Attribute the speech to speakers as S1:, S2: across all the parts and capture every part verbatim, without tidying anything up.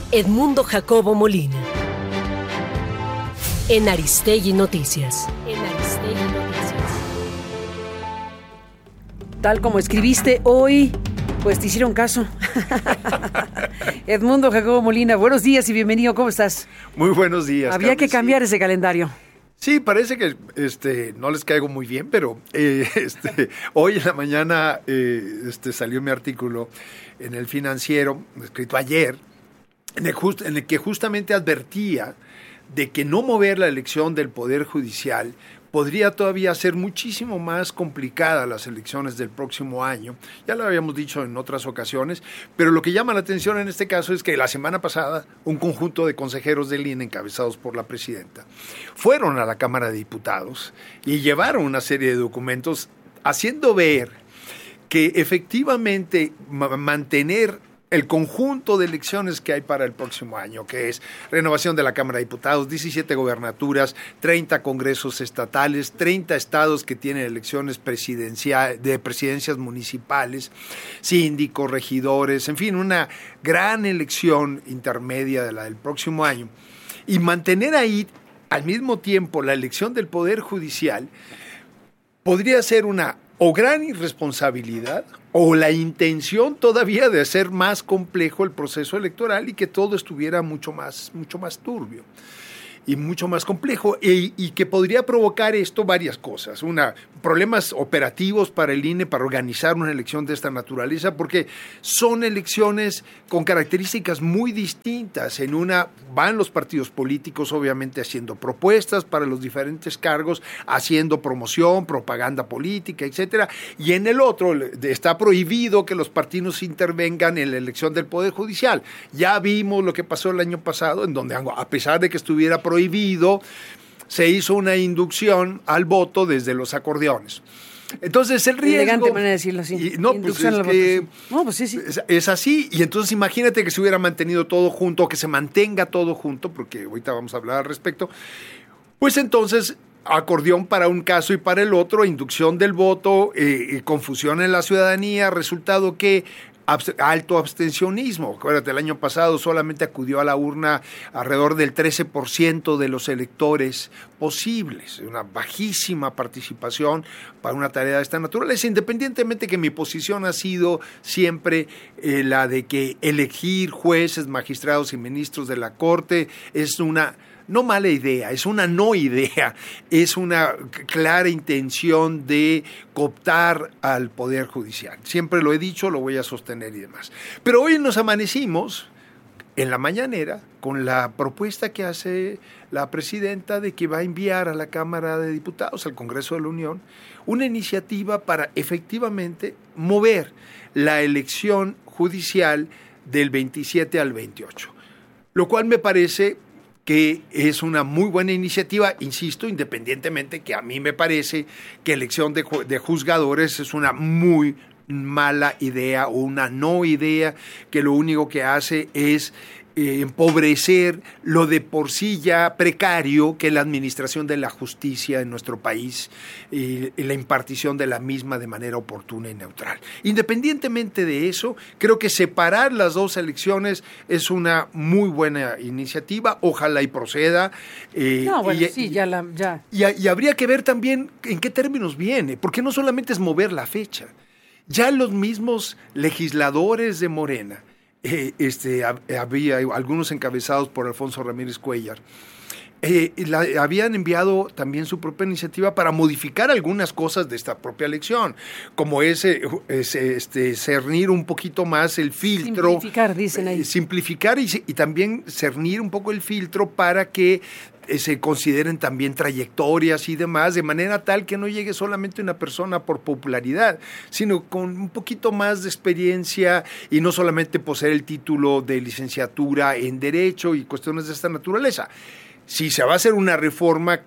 S1: Edmundo Jacobo Molina. En Aristegui Noticias. En Aristegui Noticias.
S2: Tal como escribiste hoy, pues te hicieron caso. Edmundo Jacobo Molina, buenos días y bienvenido. ¿Cómo estás?
S3: Muy buenos días.
S2: Había Carmen, que cambiar sí. ese calendario.
S3: Sí, parece que este, no les caigo muy bien, pero eh, este, hoy en la mañana eh, este, salió mi artículo en El Financiero, escrito ayer, en el, just, en el que justamente advertía de que no mover la elección del Poder Judicial podría todavía ser muchísimo más complicada las elecciones del próximo año. Ya lo habíamos dicho en otras ocasiones, pero lo que llama la atención en este caso es que la semana pasada un conjunto de consejeros del I N E encabezados por la presidenta fueron a la Cámara de Diputados y llevaron una serie de documentos haciendo ver que efectivamente ma- mantener el conjunto de elecciones que hay para el próximo año, que es renovación de la Cámara de Diputados, diecisiete gobernaturas, treinta congresos estatales, treinta estados que tienen elecciones presidenciales, de presidencias municipales, síndicos, regidores, en fin, una gran elección intermedia de la del próximo año. Y mantener ahí, al mismo tiempo, la elección del Poder Judicial podría ser una o gran irresponsabilidad o la intención todavía de hacer más complejo el proceso electoral y que todo estuviera mucho más, mucho más turbio y mucho más complejo y, y que podría provocar esto varias cosas. Una, problemas operativos para el I N E para organizar una elección de esta naturaleza, porque son elecciones con características muy distintas. En una van los partidos políticos obviamente haciendo propuestas para los diferentes cargos, haciendo promoción, propaganda política, etcétera, y en el otro está prohibido que los partidos intervengan en la elección del Poder Judicial. Ya vimos lo que pasó el año pasado, en donde a pesar de que estuviera prohibido prohibido, se hizo una inducción al voto desde los acordeones. Entonces el riesgo...
S2: Elegante manera de decirlo así.
S3: Y, no, pues es que
S2: voto, sí. No, pues sí, sí.
S3: Es, es así, y entonces imagínate que se hubiera mantenido todo junto, que se mantenga todo junto, porque ahorita vamos a hablar al respecto, pues entonces acordeón para un caso y para el otro, inducción del voto, eh, confusión en la ciudadanía, resultado que alto abstencionismo. Acuérdate, el año pasado solamente acudió a la urna alrededor del trece por ciento de los electores posibles, una bajísima participación para una tarea de esta naturaleza, independientemente que mi posición ha sido siempre eh, la de que elegir jueces, magistrados y ministros de la Corte es una no mala idea, es una no idea, es una clara intención de cooptar al Poder Judicial. Siempre lo he dicho, lo voy a sostener y demás. Pero hoy nos amanecimos en la mañanera con la propuesta que hace la presidenta de que va a enviar a la Cámara de Diputados, al Congreso de la Unión, una iniciativa para efectivamente mover la elección judicial del veintisiete al veintiocho, lo cual me parece que es una muy buena iniciativa, insisto, independientemente que a mí me parece que elección de, de juzgadores es una muy mala idea o una no idea, que lo único que hace es eh, empobrecer lo de por sí ya precario que es la administración de la justicia en nuestro país y, y la impartición de la misma de manera oportuna y neutral. Independientemente de eso, creo que separar las dos elecciones es una muy buena iniciativa, ojalá y proceda.
S2: Eh, no, bueno, y, sí, ya la... Ya.
S3: Y, y habría que ver también en qué términos viene, porque no solamente es mover la fecha. Ya los mismos legisladores de Morena, eh, este, había algunos encabezados por Alfonso Ramírez Cuellar, eh, la, habían enviado también su propia iniciativa para modificar algunas cosas de esta propia elección, como ese, ese este, cernir un poquito más el filtro.
S2: Simplificar, dicen ahí.
S3: Eh, simplificar y, y también cernir un poco el filtro para que se consideren también trayectorias y demás, de manera tal que no llegue solamente una persona por popularidad, sino con un poquito más de experiencia y no solamente poseer el título de licenciatura en Derecho y cuestiones de esta naturaleza. Si se va a hacer una reforma,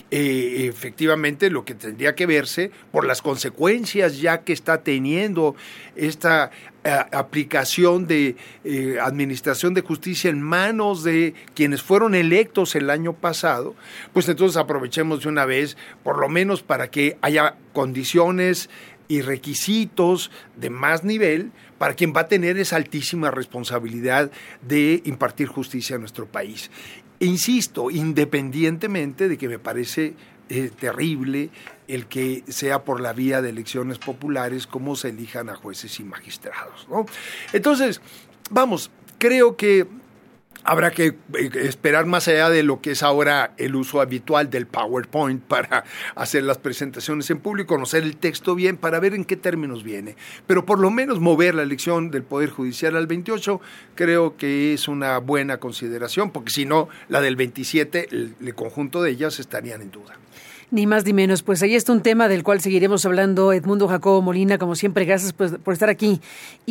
S3: eh, efectivamente lo que tendría que verse por las consecuencias ya que está teniendo esta a, aplicación de eh, administración de justicia en manos de quienes fueron electos el año pasado, pues entonces aprovechemos de una vez, por lo menos para que haya condiciones y requisitos de más nivel para quien va a tener esa altísima responsabilidad de impartir justicia a nuestro país. E insisto, independientemente de que me parece eh, terrible el que sea por la vía de elecciones populares como se elijan a jueces y magistrados, ¿no? Entonces, vamos, creo que habrá que esperar más allá de lo que es ahora el uso habitual del PowerPoint para hacer las presentaciones en público, conocer el texto bien para ver en qué términos viene. Pero por lo menos mover la elección del Poder Judicial al veintiocho creo que es una buena consideración, porque si no, la del veintisiete, el, el conjunto de ellas estarían en duda.
S2: Ni más ni menos. Pues ahí está un tema del cual seguiremos hablando. Edmundo Jacobo Molina, como siempre, gracias pues, por estar aquí.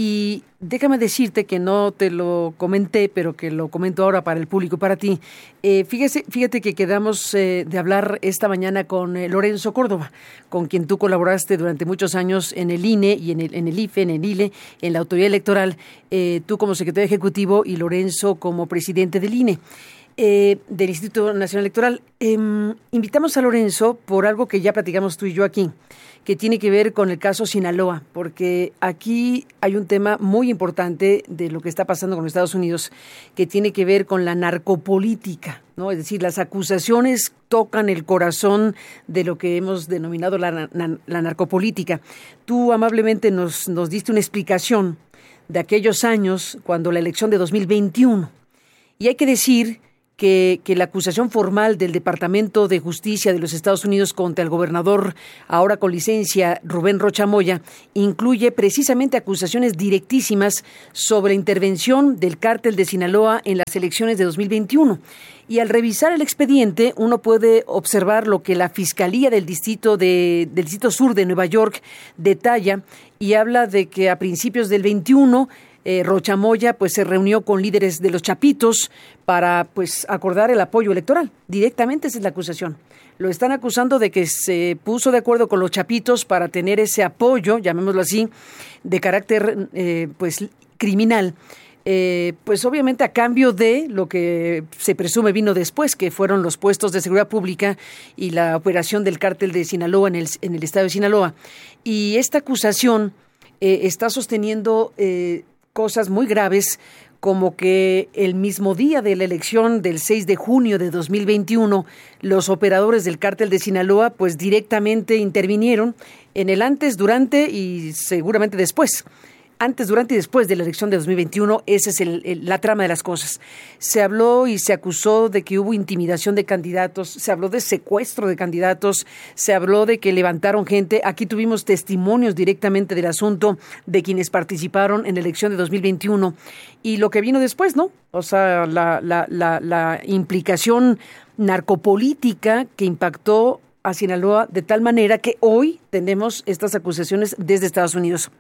S2: Y déjame decirte que no te lo comenté, pero que lo comento ahora para el público, para ti. Eh, fíjese, fíjate que quedamos eh, de hablar esta mañana con eh, Lorenzo Córdoba, con quien tú colaboraste durante muchos años en el I N E y en el, en el I F E, en el I L E, en la Autoridad Electoral, eh, tú como secretario ejecutivo y Lorenzo como presidente del I N E. Eh, del Instituto Nacional Electoral. Eh, invitamos a Lorenzo por algo que ya platicamos tú y yo aquí, que tiene que ver con el caso Sinaloa, porque aquí hay un tema muy importante de lo que está pasando con Estados Unidos, que tiene que ver con la narcopolítica, ¿no? Es decir, las acusaciones tocan el corazón de lo que hemos denominado la, la, la narcopolítica. Tú amablemente nos, nos diste una explicación de aquellos años, cuando la elección de dos mil veintiuno, y hay que decir Que, que la acusación formal del Departamento de Justicia de los Estados Unidos contra el gobernador, ahora con licencia, Rubén Rocha Moya, incluye precisamente acusaciones directísimas sobre la intervención del cártel de Sinaloa en las elecciones de dos mil veintiuno. Y al revisar el expediente, uno puede observar lo que la Fiscalía del Distrito, de, del Distrito Sur de Nueva York detalla y habla de que a principios del veintiuno, Eh, Rocha Moya pues se reunió con líderes de los Chapitos para pues acordar el apoyo electoral. Directamente esa es la acusación. Lo están acusando de que se puso de acuerdo con los Chapitos para tener ese apoyo, llamémoslo así, de carácter eh, pues criminal. Eh, pues obviamente a cambio de lo que se presume vino después, que fueron los puestos de seguridad pública y la operación del cártel de Sinaloa en el, en el estado de Sinaloa. Y esta acusación eh, está sosteniendo eh, cosas muy graves, como que el mismo día de la elección del seis de junio de dos mil veintiuno, los operadores del cártel de Sinaloa pues directamente intervinieron en el antes, durante y seguramente después. Antes, durante y después de la elección de dos mil veintiuno, esa es el, el, la trama de las cosas. Se habló y se acusó de que hubo intimidación de candidatos, se habló de secuestro de candidatos, se habló de que levantaron gente. Aquí tuvimos testimonios directamente del asunto de quienes participaron en la elección de dos mil veintiuno. Y lo que vino después, ¿no? O sea, la, la, la, la implicación narcopolítica que impactó a Sinaloa de tal manera que hoy tenemos estas acusaciones desde Estados Unidos.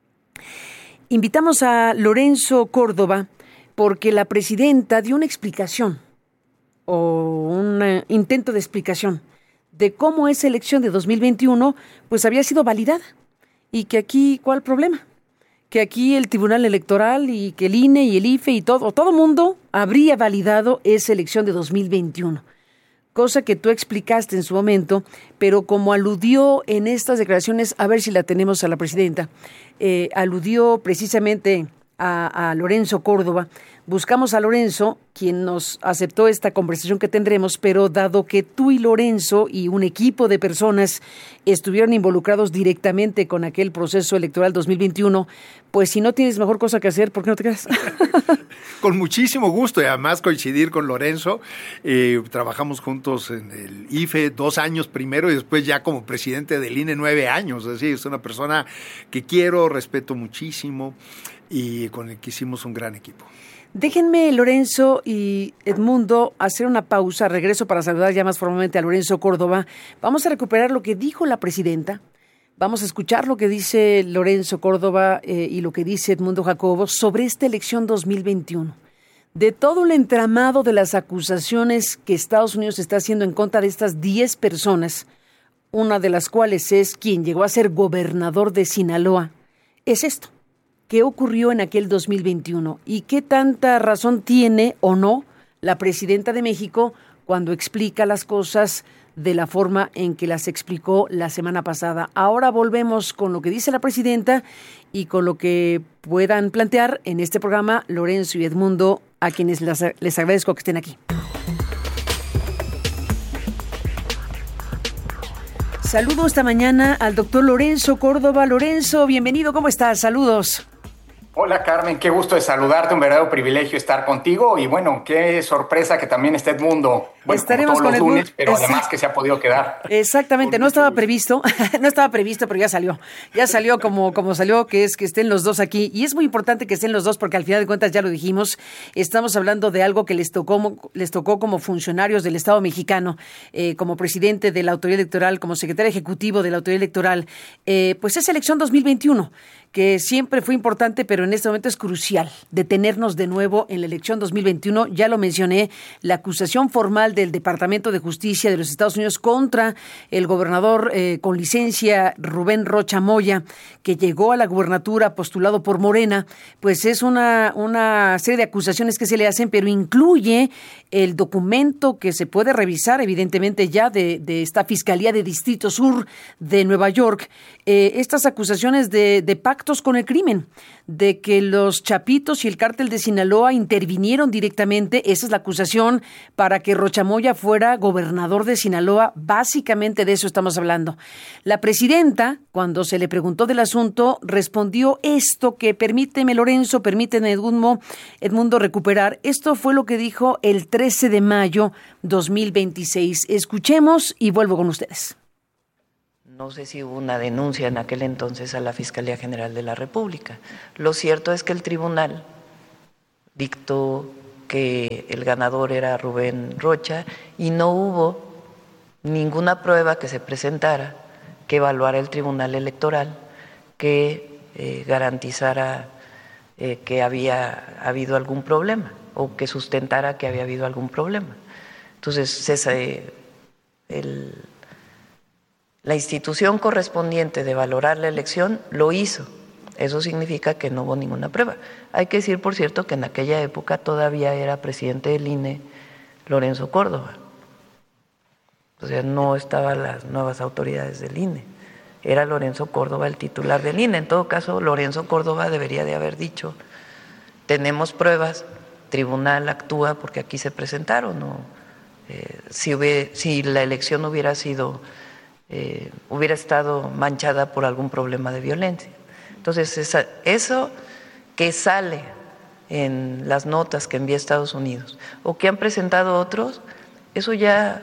S2: Invitamos a Lorenzo Córdoba porque la presidenta dio una explicación o un intento de explicación de cómo esa elección de dos mil veintiuno pues había sido validada y que aquí, ¿cuál problema? Que aquí el Tribunal Electoral y que el I N E y el I F E y todo, todo mundo habría validado esa elección de dos mil veintiuno. Cosa que tú explicaste en su momento, pero como aludió en estas declaraciones, a ver si la tenemos a la presidenta, eh, aludió precisamente a, a Lorenzo Córdoba. Buscamos a Lorenzo, quien nos aceptó esta conversación que tendremos, pero dado que tú y Lorenzo y un equipo de personas estuvieron involucrados directamente con aquel proceso electoral dos mil veintiuno, pues si no tienes mejor cosa que hacer, ¿por qué no te quedas?
S3: Con muchísimo gusto, y además coincidir con Lorenzo. Eh, trabajamos juntos en el I F E dos años primero y después ya como presidente del I N E nueve años. Es decir, es una persona que quiero, respeto muchísimo y con el que hicimos un gran equipo.
S2: Déjenme, Lorenzo y Edmundo, hacer una pausa. Regreso para saludar ya más formalmente a Lorenzo Córdoba. Vamos a recuperar lo que dijo la presidenta. Vamos a escuchar lo que dice Lorenzo Córdoba eh, y lo que dice Edmundo Jacobo sobre esta elección dos mil veintiuno. De todo el entramado de las acusaciones que Estados Unidos está haciendo en contra de estas diez personas, una de las cuales es quien llegó a ser gobernador de Sinaloa, es esto. ¿Qué ocurrió en aquel dos mil veintiuno? ¿Y qué tanta razón tiene o no la presidenta de México cuando explica las cosas de la forma en que las explicó la semana pasada. Ahora volvemos con lo que dice la presidenta y con lo que puedan plantear en este programa Lorenzo y Edmundo, a quienes les, les agradezco que estén aquí. Saludo esta mañana al doctor Lorenzo Córdoba. Lorenzo, bienvenido, ¿cómo estás? Saludos.
S4: Hola Carmen, qué gusto de saludarte, un verdadero privilegio estar contigo y bueno, qué sorpresa que también esté Edmundo, bueno,
S2: estaremos
S4: como todos
S2: con
S4: los
S2: Edmundo,
S4: lunes, pero
S2: exacto.
S4: Además que se ha podido quedar.
S2: Exactamente, no estaba previsto, no estaba previsto, pero ya salió, ya salió como, como salió, que es que estén los dos aquí y es muy importante que estén los dos porque al final de cuentas ya lo dijimos, estamos hablando de algo que les tocó, les tocó como funcionarios del Estado mexicano, eh, como presidente de la Autoridad Electoral, como secretario ejecutivo de la Autoridad Electoral, eh, pues es elección dos mil veintiuno, que siempre fue importante, pero en este momento es crucial detenernos de nuevo en la elección dos mil veintiuno. Ya lo mencioné, la acusación formal del Departamento de Justicia de los Estados Unidos contra el gobernador eh, con licencia Rubén Rocha Moya, que llegó a la gubernatura postulado por Morena, pues es una, una serie de acusaciones que se le hacen, pero incluye el documento que se puede revisar, evidentemente ya de, de esta Fiscalía de Distrito Sur de Nueva York, eh, estas acusaciones de, de pactos con el crimen, de que los Chapitos y el cártel de Sinaloa intervinieron directamente, esa es la acusación, para que Rocha Moya fuera gobernador de Sinaloa. Básicamente de eso estamos hablando. La presidenta, cuando se le preguntó del asunto, respondió esto que, permíteme Lorenzo, permíteme Edmundo, Edmundo recuperar. Esto fue lo que dijo el trece de mayo dos mil veintiséis. Escuchemos y vuelvo con ustedes.
S5: No sé si hubo una denuncia en aquel entonces a la Fiscalía General de la República. Lo cierto es que el tribunal dictó que el ganador era Rubén Rocha y no hubo ninguna prueba que se presentara que evaluara el Tribunal Electoral que eh, garantizara eh, que había habido algún problema o que sustentara que había habido algún problema. Entonces, ese, el La institución correspondiente de valorar la elección lo hizo. Eso significa que no hubo ninguna prueba. Hay que decir, por cierto, que en aquella época todavía era presidente del I N E Lorenzo Córdoba. O sea, no estaban las nuevas autoridades del I N E. Era Lorenzo Córdoba el titular del I N E. En todo caso, Lorenzo Córdoba debería de haber dicho, tenemos pruebas, tribunal actúa porque aquí se presentaron. ¿No? Eh, si, hubiera, si la elección hubiera sido... Eh, hubiera estado manchada por algún problema de violencia. Entonces, esa, eso que sale en las notas que envía Estados Unidos o que han presentado otros, eso ya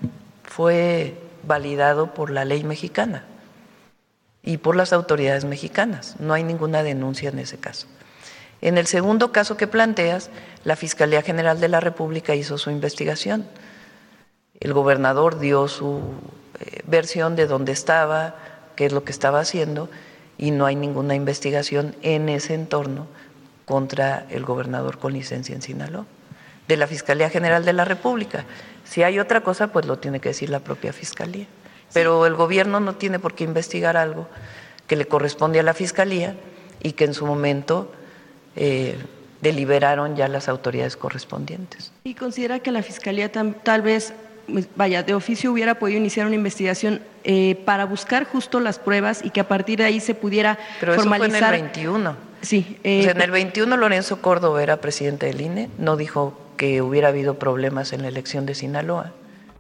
S5: fue validado por la ley mexicana y por las autoridades mexicanas. No hay ninguna denuncia en ese caso. En el segundo caso que planteas, la Fiscalía General de la República hizo su investigación. El gobernador dio su versión de dónde estaba, qué es lo que estaba haciendo, y no hay ninguna investigación en ese entorno contra el gobernador con licencia en Sinaloa, de la Fiscalía General de la República. Si hay otra cosa, pues lo tiene que decir la propia Fiscalía. Pero el gobierno no tiene por qué investigar algo que le corresponde a la Fiscalía y que en su momento eh, deliberaron ya las autoridades correspondientes.
S6: ¿Y considera que la Fiscalía tam, tal vez... vaya, de oficio hubiera podido iniciar una investigación eh, para buscar justo las pruebas y que a partir de ahí se pudiera
S5: Pero
S6: formalizar?
S5: Pero eso fue en el veintiuno.
S6: Sí. Eh,
S5: o sea, en el veintiuno Lorenzo Córdoba era presidente del I N E, no dijo que hubiera habido problemas en la elección de Sinaloa.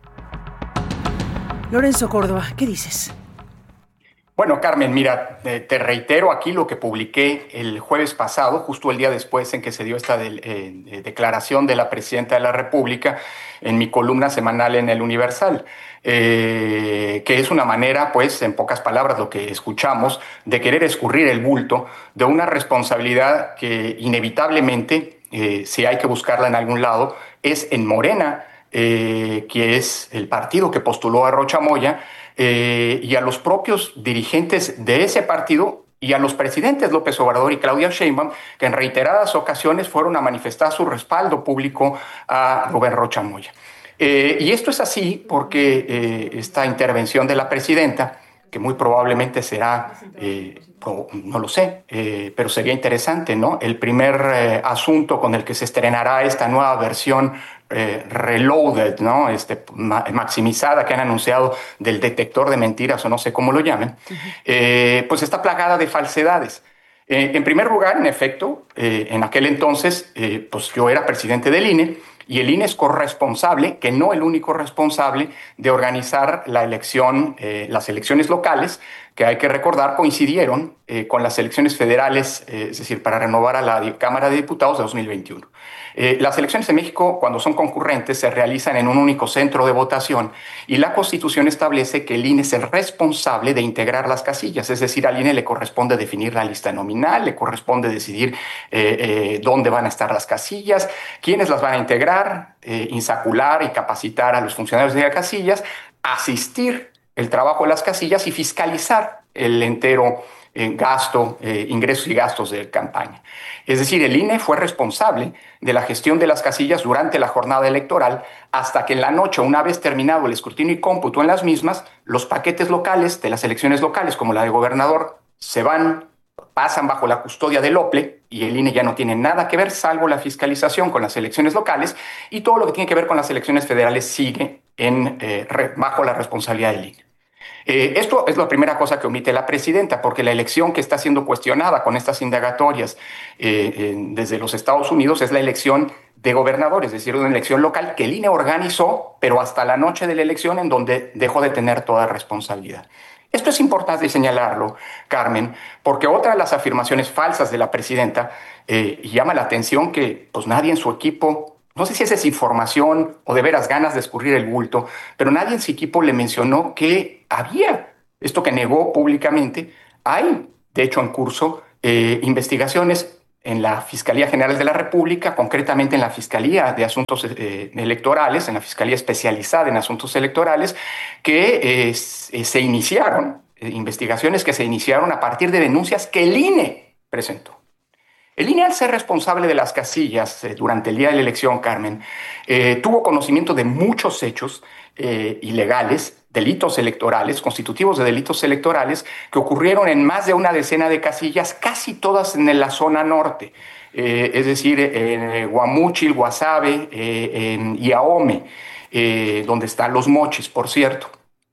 S2: Lorenzo Córdoba, ¿qué dices?
S4: Bueno, Carmen, mira, te reitero aquí lo que publiqué el jueves pasado, justo el día después en que se dio esta de, eh, declaración de la Presidenta de la República en mi columna semanal en El Universal, eh, que es una manera, pues, en pocas palabras, lo que escuchamos, de querer escurrir el bulto de una responsabilidad que inevitablemente, eh, si hay que buscarla en algún lado, es en Morena, eh, que es el partido que postuló a Rocha Moya, Eh, y a los propios dirigentes de ese partido y a los presidentes López Obrador y Claudia Sheinbaum, que en reiteradas ocasiones fueron a manifestar su respaldo público a Rubén Rocha Moya. Eh, y esto es así porque eh, esta intervención de la presidenta que muy probablemente será, eh, no lo sé, eh, pero sería interesante, ¿no? El primer eh, asunto con el que se estrenará esta nueva versión eh, reloaded, ¿no? Este, ma maximizada que han anunciado del detector de mentiras o no sé cómo lo llamen, uh-huh. eh, pues está plagada de falsedades. Eh, en primer lugar, en efecto, eh, en aquel entonces, eh, pues yo era presidente del I N E y el I N E es corresponsable, que no el único responsable, de organizar la elección, eh, las elecciones locales, que hay que recordar coincidieron eh, con las elecciones federales, eh, es decir, para renovar a la Cámara de Diputados de dos mil veintiuno. Eh, las elecciones en México, cuando son concurrentes, se realizan en un único centro de votación y la Constitución establece que el I N E es el responsable de integrar las casillas, es decir, al I N E le corresponde definir la lista nominal, le corresponde decidir eh, eh, dónde van a estar las casillas, quiénes las van a integrar, eh, insacular y capacitar a los funcionarios de las casillas, asistir el trabajo de las casillas y fiscalizar el entero eh, gasto, eh, ingresos y gastos de campaña. Es decir, el I N E fue responsable de la gestión de las casillas durante la jornada electoral hasta que en la noche, una vez terminado el escrutinio y cómputo en las mismas, los paquetes locales de las elecciones locales, como la de gobernador, se van, pasan bajo la custodia del O P L E y el I N E ya no tiene nada que ver salvo la fiscalización con las elecciones locales y todo lo que tiene que ver con las elecciones federales sigue en, eh, re, bajo la responsabilidad del I N E. Eh, esto es la primera cosa que omite la presidenta, porque la elección que está siendo cuestionada con estas indagatorias eh, eh, desde los Estados Unidos es la elección de gobernadores, es decir, una elección local que el I N E organizó, pero hasta la noche de la elección en donde dejó de tener toda responsabilidad. Esto es importante señalarlo, Carmen, porque otra de las afirmaciones falsas de la presidenta eh, llama la atención que pues, nadie en su equipo, no sé si esa es información o de veras ganas de escurrir el bulto, pero nadie en su equipo le mencionó que había, esto que negó públicamente, hay de hecho en curso eh, investigaciones en la Fiscalía General de la República, concretamente en la Fiscalía de Asuntos eh, Electorales, en la Fiscalía Especializada en Asuntos Electorales, que eh, se iniciaron, eh, investigaciones que se iniciaron a partir de denuncias que el I N E presentó. El I N E, al ser responsable de las casillas eh, durante el día de la elección, Carmen, eh, tuvo conocimiento de muchos hechos eh, ilegales, delitos electorales, constitutivos de delitos electorales, que ocurrieron en más de una decena de casillas, casi todas en la zona norte, eh, es decir, en Guamúchil, Guasave eh, en, y Ahome, eh, donde están los Mochis, por cierto.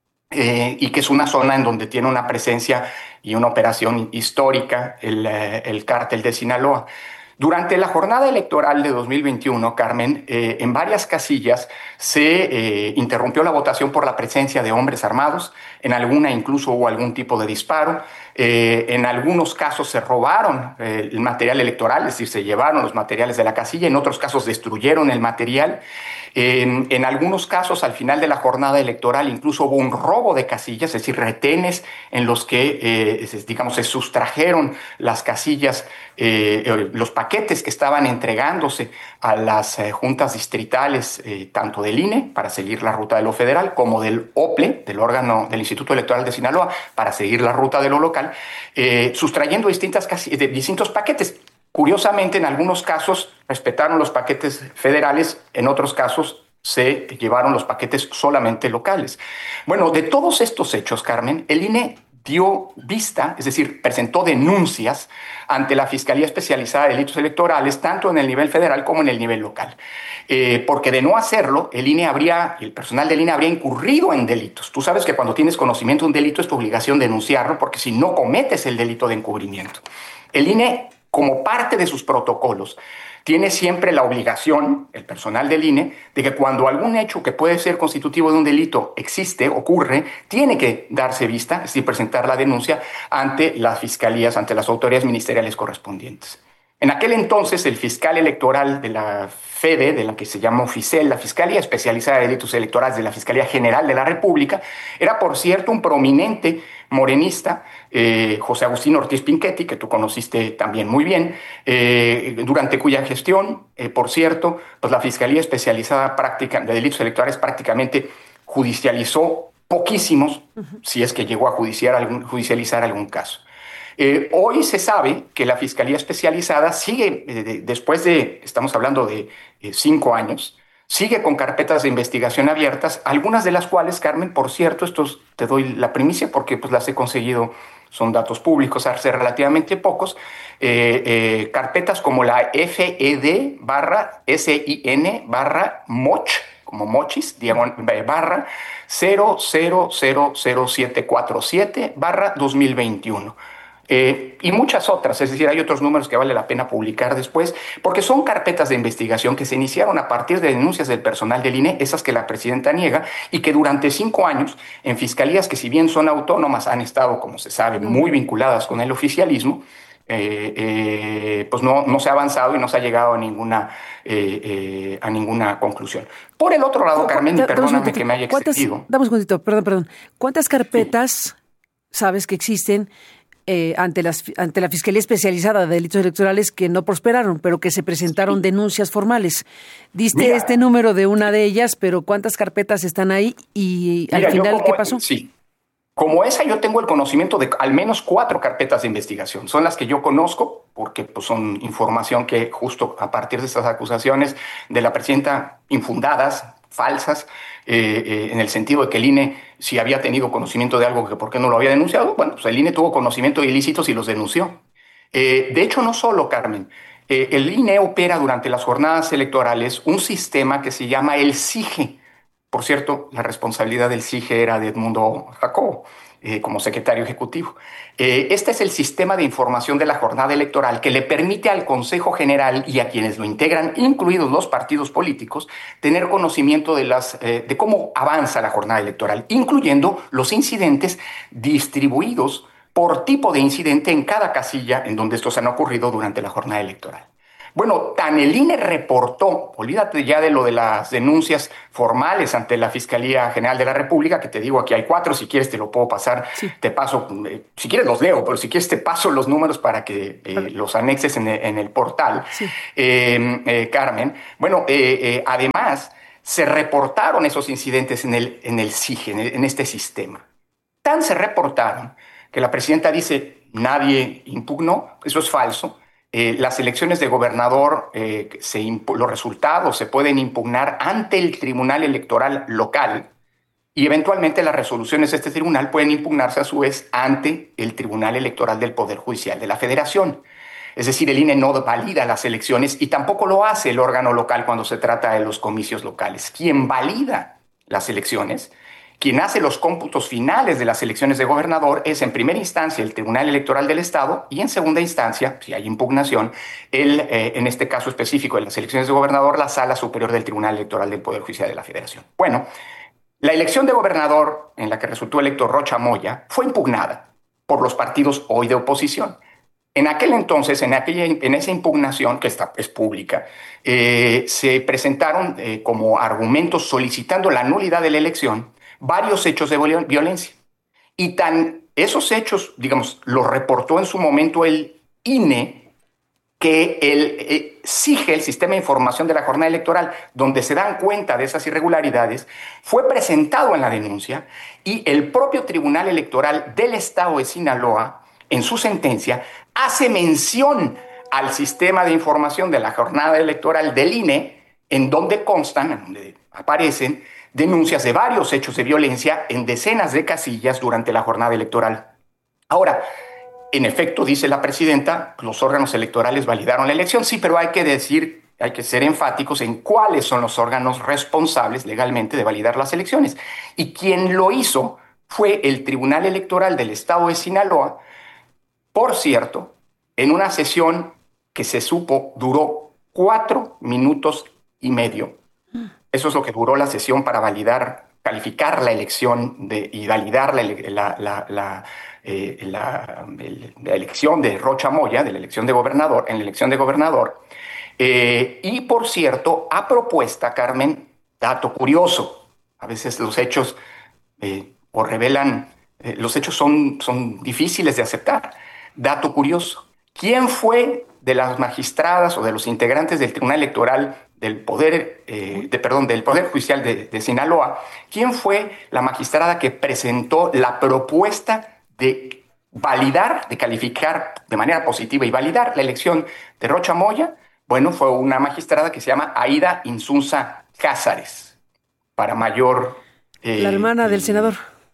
S4: Eh, y que es una zona en donde tiene una presencia y una operación histórica el, eh, el cártel de Sinaloa. Durante la jornada electoral de dos mil veintiuno, Carmen, eh, en varias casillas se eh, interrumpió la votación por la presencia de hombres armados, en alguna incluso hubo algún tipo de disparo, eh, en algunos casos se robaron eh, el material electoral, es decir, se llevaron los materiales de la casilla, en otros casos destruyeron el material. En, en algunos casos, al final de la jornada electoral, incluso hubo un robo de casillas, es decir, retenes en los que, eh, digamos, se sustrajeron las casillas, eh, los paquetes que estaban entregándose a las eh, juntas distritales, eh, tanto del I N E, para seguir la ruta de lo federal, como del O P L E, del órgano del Instituto Electoral de Sinaloa, para seguir la ruta de lo local, eh, sustrayendo distintas casillas, de distintos paquetes. Curiosamente, en algunos casos respetaron los paquetes federales, en otros casos se llevaron los paquetes solamente locales. Bueno, de todos estos hechos, Carmen, el I N E dio vista, es decir, presentó denuncias ante la Fiscalía Especializada de Delitos Electorales, tanto en el nivel federal como en el nivel local. Eh, porque de no hacerlo, el I N E habría, el personal del I N E habría incurrido en delitos. Tú sabes que cuando tienes conocimiento de un delito es tu obligación denunciarlo, porque si no cometes el delito de encubrimiento. El I N E, como parte de sus protocolos, tiene siempre la obligación, el personal del I N E, de que cuando algún hecho que puede ser constitutivo de un delito existe, ocurre, tiene que darse vista, es decir, presentar la denuncia ante las fiscalías, ante las autoridades ministeriales correspondientes. En aquel entonces, el fiscal electoral de la FEDE, de la que se llama FICEL, la Fiscalía Especializada de Delitos Electorales de la Fiscalía General de la República, era, por cierto, un prominente morenista, eh, José Agustín Ortiz Pinchetti, que tú conociste también muy bien, eh, durante cuya gestión, eh, por cierto, pues la Fiscalía Especializada práctica, de Delitos Electorales prácticamente judicializó poquísimos, uh-huh. si es que llegó a judiciar algún, judicializar algún caso. Eh, hoy se sabe que la Fiscalía Especializada sigue, eh, de, después de, estamos hablando de eh, cinco años, sigue con carpetas de investigación abiertas, algunas de las cuales, Carmen, por cierto, estos te doy la primicia porque pues las he conseguido, son datos públicos hace relativamente pocos, eh, eh, carpetas como la F E D barra S I N barra Moch, como mochis, diagon, barra cero cero cero cero siete cuatro siete barra dos mil veintiuno. Eh, y muchas otras, es decir, hay otros números que vale la pena publicar después, porque son carpetas de investigación que se iniciaron a partir de denuncias del personal del I N E, esas que la presidenta niega, y que durante cinco años en fiscalías que si bien son autónomas han estado, como se sabe, muy vinculadas con el oficialismo, eh, eh, pues no, no se ha avanzado y no se ha llegado a ninguna, eh, eh, a ninguna conclusión. Por el otro lado, Carmen, y perdóname que me haya excedido.
S2: Dame un segundito, perdón, perdón. ¿Cuántas carpetas sí. sabes que existen Eh, ante, las, ante la Fiscalía Especializada de Delitos Electorales que no prosperaron, pero que se presentaron sí. denuncias formales? Diste Mira, este número de una de ellas, pero ¿cuántas carpetas están ahí? Y Mira, al final, como, ¿qué pasó?
S4: Sí. Como esa, yo tengo el conocimiento de al menos cuatro carpetas de investigación. Son las que yo conozco, porque pues, son información que justo a partir de estas acusaciones de la presidenta infundadas, falsas, eh, eh, en el sentido de que el I N E, si había tenido conocimiento de algo, que por qué no lo había denunciado, bueno, pues el I N E tuvo conocimiento de ilícitos y los denunció. Eh, de hecho, no solo, Carmen, eh, el I N E opera durante las jornadas electorales un sistema que se llama el SIGE. Por cierto, la responsabilidad del SIGE era de Edmundo Jacobo, eh, como secretario ejecutivo. Eh, este es el sistema de información de la jornada electoral que le permite al Consejo General y a quienes lo integran, incluidos los partidos políticos, tener conocimiento de, las, eh, de cómo avanza la jornada electoral, incluyendo los incidentes distribuidos por tipo de incidente en cada casilla en donde estos han ocurrido durante la jornada electoral. Bueno, tan el I N E reportó, olvídate ya de lo de las denuncias formales ante la Fiscalía General de la República, que te digo, aquí hay cuatro, si quieres te lo puedo pasar, sí. te paso, eh, si quieres los leo, pero si quieres te paso los números para que eh, los anexes en el, en el portal, sí. eh, eh, Carmen. Bueno, eh, eh, además se reportaron esos incidentes en el, en el SIGE, en, el, en este sistema. Tan se reportaron que la presidenta dice, nadie impugnó, eso es falso. Eh, las elecciones de gobernador, eh, se los resultados se pueden impugnar ante el Tribunal Electoral local y eventualmente las resoluciones de este tribunal pueden impugnarse a su vez ante el Tribunal Electoral del Poder Judicial de la Federación. Es decir, el I N E no valida las elecciones y tampoco lo hace el órgano local cuando se trata de los comicios locales. Quien valida las elecciones, quien hace los cómputos finales de las elecciones de gobernador es en primera instancia el Tribunal Electoral del Estado y en segunda instancia, si hay impugnación, el, eh, en este caso específico de las elecciones de gobernador, la Sala Superior del Tribunal Electoral del Poder Judicial de la Federación. Bueno, la elección de gobernador en la que resultó electo Rocha Moya fue impugnada por los partidos hoy de oposición. En aquel entonces, en, aquella, en esa impugnación, que está, es pública, eh, se presentaron eh, como argumentos solicitando la nulidad de la elección varios hechos de violencia. Y tan esos hechos, digamos, los reportó en su momento el I N E, que el eh, SIGE, el Sistema de Información de la Jornada Electoral, donde se dan cuenta de esas irregularidades, fue presentado en la denuncia y el propio Tribunal Electoral del Estado de Sinaloa, en su sentencia, hace mención al Sistema de Información de la Jornada Electoral del I N E, en donde constan, en donde aparecen, denuncias de varios hechos de violencia en decenas de casillas durante la jornada electoral. Ahora, en efecto, dice la presidenta, los órganos electorales validaron la elección, sí, pero hay que decir, hay que ser enfáticos en cuáles son los órganos responsables legalmente de validar las elecciones. Y quien lo hizo fue el Tribunal Electoral del Estado de Sinaloa, por cierto, en una sesión que se supo duró cuatro minutos y medio. Eso es lo que duró la sesión para validar, calificar la elección de, y validar la, la, la, la, eh, la, el, la elección de Rocha Moya, de la elección de gobernador, en la elección de gobernador. Eh, y, por cierto, a propuesta, Carmen, dato curioso, a veces los hechos eh, o revelan, eh, los hechos son, son difíciles de aceptar. Dato curioso, ¿quién fue de las magistradas o de los integrantes del Tribunal Electoral del Poder, eh, de, perdón, del Poder Judicial de, de Sinaloa, quién fue la magistrada que presentó la propuesta de validar, de calificar de manera positiva y validar la elección de Rocha Moya? Bueno, fue una magistrada que se llama Aida Insunza Cázares, para mayor...
S2: Eh, la hermana eh, del senador.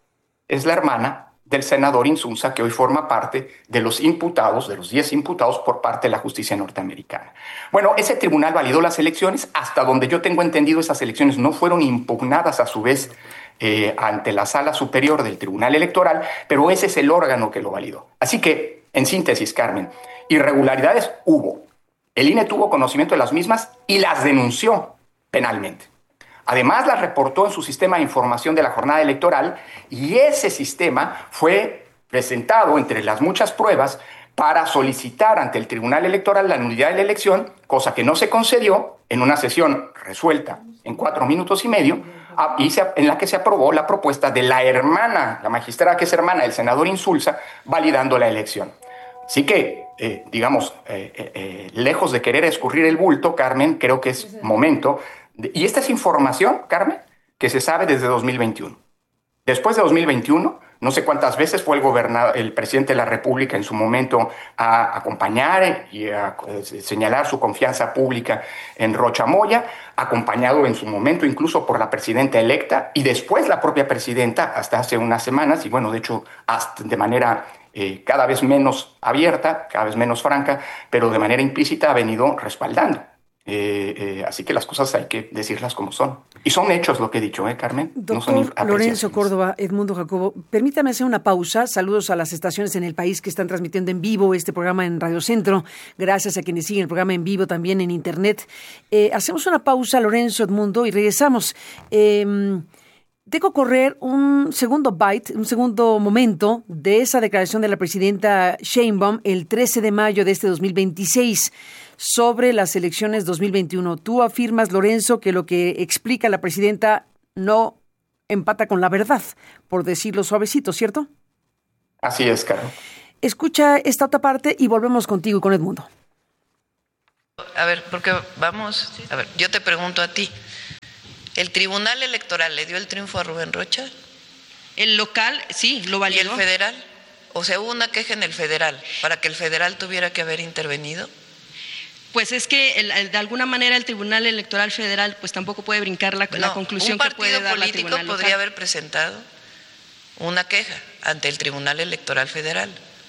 S4: Es la hermana del senador Insunza, que hoy forma parte de los imputados, de los diez imputados por parte de la justicia norteamericana. Bueno, ese tribunal validó las elecciones. Hasta donde yo tengo entendido, esas elecciones no fueron impugnadas a su vez eh, ante la sala superior del Tribunal Electoral, pero ese es el órgano que lo validó. Así que, en síntesis, Carmen, irregularidades hubo. El I N E tuvo conocimiento de las mismas y las denunció penalmente. Además, las reportó en su sistema de información de la jornada electoral, y ese sistema fue presentado entre las muchas pruebas para solicitar ante el Tribunal Electoral la nulidad de la elección, cosa que no se concedió en una sesión resuelta en cuatro minutos y medio, y se, en la que se aprobó la propuesta de la hermana, la magistrada que es hermana del senador Insulza, validando la elección. Así que, eh, digamos, eh, eh, eh, lejos de querer escurrir el bulto, Carmen, creo que es momento... De, y esta es información, Carmen, que se sabe desde dos mil veintiuno. Después de dos mil veintiuno, no sé cuántas veces fue el gobernador, el presidente de la República en su momento a acompañar y a señalar su confianza pública en Rocha Moya, acompañado en su momento incluso por la presidenta electa y después la propia presidenta hasta hace unas semanas, y bueno, de hecho, hasta de manera eh, cada vez menos abierta, cada vez menos franca, pero de manera implícita ha venido respaldando. Eh, eh, así que las cosas hay que decirlas como son. Y son hechos lo que he dicho, ¿eh, Carmen?
S2: Doctor
S4: no son
S2: Lorenzo Córdoba, Edmundo Jacobo, permítame hacer una pausa. Saludos a las estaciones en el país que están transmitiendo en vivo este programa en Radio Centro. Gracias a quienes siguen el programa en vivo también en Internet. Eh, hacemos una pausa, Lorenzo, Edmundo, y regresamos. Eh, Dejo correr un segundo byte, un segundo momento de esa declaración de la presidenta Sheinbaum el trece de mayo de este dos mil veintiséis sobre las elecciones dos mil veintiuno. Tú afirmas, Lorenzo, que lo que explica la presidenta no empata con la verdad, por decirlo suavecito, ¿cierto?
S4: Así es, Carlos.
S2: Escucha esta otra parte y volvemos contigo y con Edmundo.
S5: A ver, porque vamos, a ver, yo te pregunto a ti. ¿El Tribunal Electoral le dio el triunfo a Rubén Rocha?
S6: El local, sí, lo validó.
S5: ¿Y el federal? O sea, hubo una queja en el federal para que el federal tuviera que haber intervenido.
S6: Pues es que el, el, de alguna manera el Tribunal Electoral Federal pues tampoco puede brincar la,
S5: no,
S6: la conclusión que puede dar la
S5: político
S6: Tribunal
S5: podría
S6: local.
S5: haber presentado una queja ante el Tribunal Electoral Federal.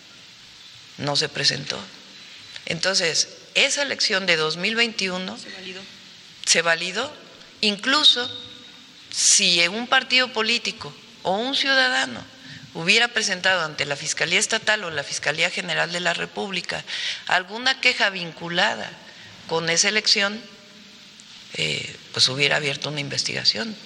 S5: No se presentó. Entonces, esa elección de dos mil veintiuno se validó. Se validó. Incluso si un partido político o un ciudadano hubiera presentado ante la Fiscalía Estatal o la Fiscalía General de la República alguna queja vinculada con esa elección, eh, pues hubiera abierto una investigación.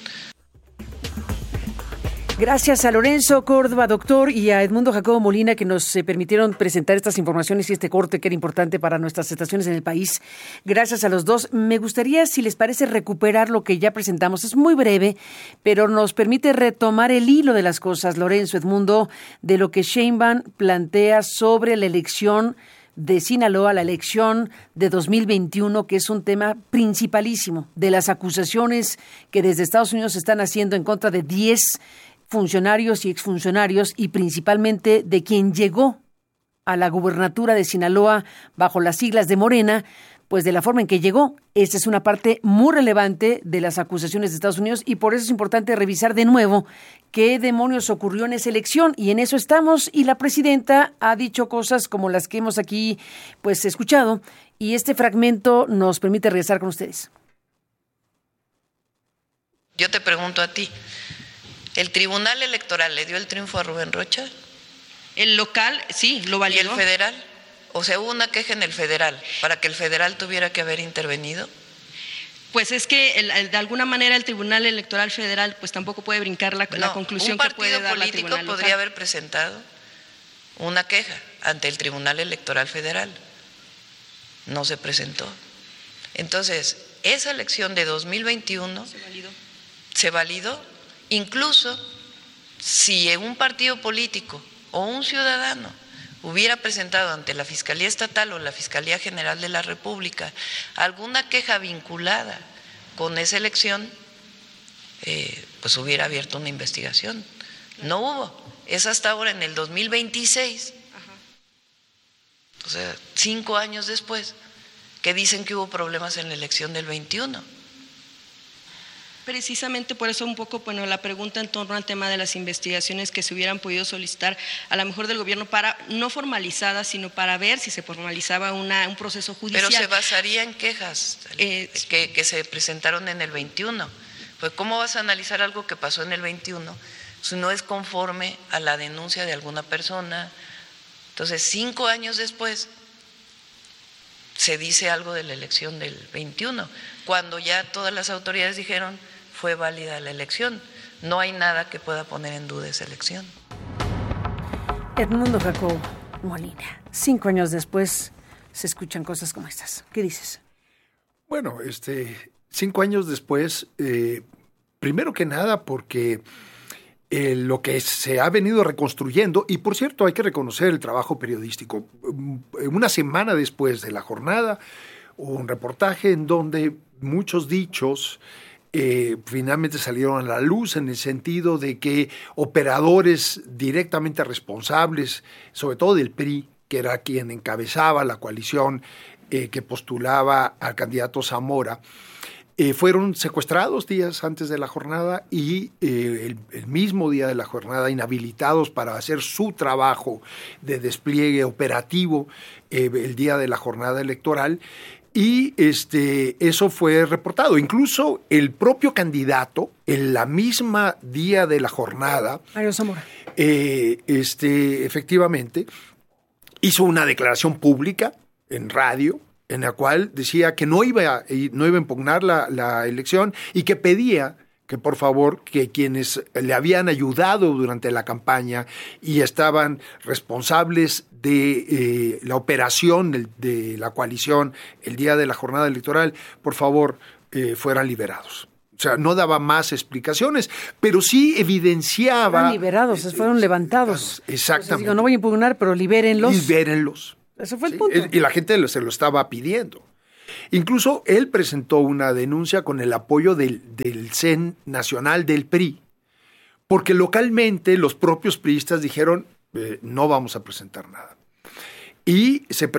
S2: Gracias a Lorenzo Córdoba, doctor, y a Edmundo Jacobo Molina, que nos eh, permitieron presentar estas informaciones y este corte que era importante para nuestras estaciones en el país. Gracias a los dos. Me gustaría, si les parece, recuperar lo que ya presentamos. Es muy breve, pero nos permite retomar el hilo de las cosas, Lorenzo, Edmundo, de lo que Sheinbaum plantea sobre la elección de Sinaloa, la elección de dos mil veintiuno, que es un tema principalísimo de las acusaciones que desde Estados Unidos se están haciendo en contra de diez funcionarios y exfuncionarios y principalmente de quien llegó a la gubernatura de Sinaloa bajo las siglas de Morena, pues de la forma en que llegó. Esta es una parte muy relevante de las acusaciones de Estados Unidos y por eso es importante revisar de nuevo qué demonios ocurrió en esa elección, y en eso estamos, y la presidenta ha dicho cosas como las que hemos aquí pues escuchado, y este fragmento nos permite regresar con ustedes.
S5: Yo te pregunto a ti, ¿el Tribunal Electoral le dio el triunfo a Rubén Rocha?
S6: El local, sí, lo validó.
S5: ¿Y el federal? O sea, hubo una queja en el federal para que el federal tuviera que haber intervenido.
S6: Pues es que el, el, de alguna manera el Tribunal Electoral Federal pues tampoco puede brincar la,
S5: no,
S6: la conclusión que puede dar la Tribunal
S5: político
S6: local.
S5: Podría haber presentado una queja ante el Tribunal Electoral Federal. No se presentó. Entonces, esa elección de dos mil veintiuno se validó. Se validó. Incluso si un partido político o un ciudadano hubiera presentado ante la Fiscalía Estatal o la Fiscalía General de la República alguna queja vinculada con esa elección, eh, pues hubiera abierto una investigación. No hubo. Es hasta ahora, en el dos mil veintiséis, Ajá. o sea, cinco años después, que dicen que hubo problemas en la elección del veintiuno.
S6: Precisamente por eso un poco, bueno, la pregunta en torno al tema de las investigaciones que se hubieran podido solicitar a lo mejor del gobierno para, no formalizadas, sino para ver si se formalizaba una, un proceso judicial.
S5: Pero se basaría en quejas eh, que, que se presentaron en el veintiuno. Pues ¿cómo vas a analizar algo que pasó en el veintiuno si no es conforme a la denuncia de alguna persona? Entonces, cinco años después se dice algo de la elección del veintiuno, cuando ya todas las autoridades dijeron fue válida la elección. No hay nada que pueda poner en duda esa elección.
S2: Edmundo Jacobo Molina, cinco años después se escuchan cosas como estas. ¿Qué dices?
S3: Bueno, este, cinco años después, eh, primero que nada porque eh, lo que se ha venido reconstruyendo, y por cierto hay que reconocer el trabajo periodístico, una semana después de la jornada, hubo un reportaje en donde muchos dichos Eh, finalmente salieron a la luz en el sentido de que operadores directamente responsables, sobre todo del P R I, que era quien encabezaba la coalición eh, que postulaba al candidato Zamora, eh, fueron secuestrados días antes de la jornada y eh, el, el mismo día de la jornada inhabilitados para hacer su trabajo de despliegue operativo eh, el día de la jornada electoral. Y este, eso fue reportado. Incluso el propio candidato, en la misma día de la jornada,
S2: Mario Zamora,
S3: eh, este, efectivamente, hizo una declaración pública en radio, en la cual decía que no iba a, no iba a impugnar la, la elección y que pedía que por favor que quienes le habían ayudado durante la campaña y estaban responsables de eh, la operación de, de la coalición el día de la jornada electoral, por favor eh, fueran liberados. O sea, no daba más explicaciones, pero sí evidenciaba...
S2: Fueron liberados, eh, fueron levantados.
S3: Exactamente.
S2: Entonces, digo, no voy a impugnar, pero libérenlos.
S3: Libérenlos.
S2: Ese fue el
S3: Sí,
S2: punto.
S3: y la gente se lo estaba pidiendo. Incluso él presentó una denuncia con el apoyo del, del C E N nacional del P R I, porque localmente los propios priistas dijeron, eh, no vamos a presentar nada. Y se presentó